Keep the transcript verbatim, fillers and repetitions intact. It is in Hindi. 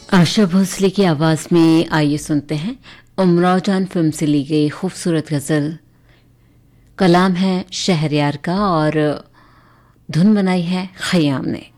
आशा भोसले की आवाज में आइए सुनते हैं उमराव जान फिल्म से ली गई खूबसूरत गजल। कलाम है शहरयार का और धुन बनाई है खयाम ने।